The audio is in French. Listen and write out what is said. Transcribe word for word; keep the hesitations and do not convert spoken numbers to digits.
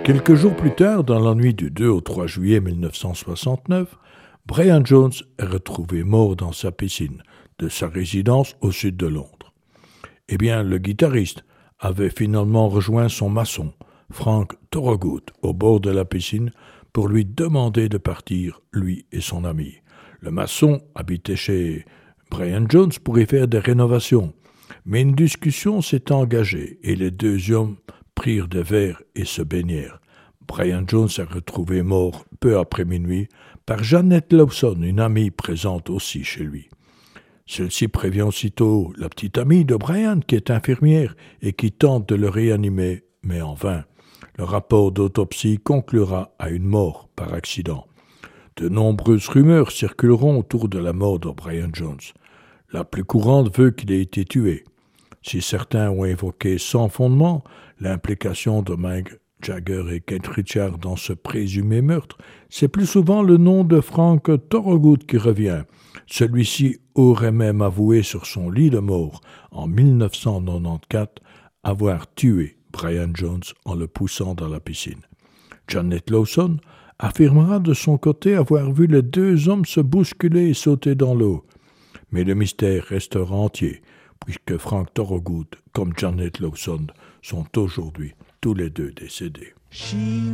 Quelques jours plus tard, dans la nuit du deux au trois juillet mille neuf cent soixante-neuf, Brian Jones est retrouvé mort dans sa piscine de sa résidence au sud de Londres. Eh bien, le guitariste avait finalement rejoint son maçon, Frank Thorogood, au bord de la piscine pour lui demander de partir, lui et son ami. Le maçon habitait chez Brian Jones pour y faire des rénovations, mais une discussion s'est engagée et les deux hommes prirent des verres et se baignèrent. Brian Jones est retrouvé mort peu après minuit par Janet Lawson, une amie présente aussi chez lui. Celle-ci prévient aussitôt la petite amie de Brian, qui est infirmière et qui tente de le réanimer, mais en vain. Le rapport d'autopsie conclura à une mort par accident. De nombreuses rumeurs circuleront autour de la mort de Brian Jones. La plus courante veut qu'il ait été tué. Si certains ont évoqué sans fondement l'implication de Mick Jagger et Keith Richards dans ce présumé meurtre, c'est plus souvent le nom de Frank Thorogood qui revient. Celui-ci aurait même avoué sur son lit de mort en mille neuf cent quatre-vingt-quatorze avoir tué Brian Jones en le poussant dans la piscine. Janet Lawson affirmera de son côté avoir vu les deux hommes se bousculer et sauter dans l'eau. Mais le mystère restera entier, puisque Frank Thorogood comme Janet Lawson sont aujourd'hui tous les deux décédés.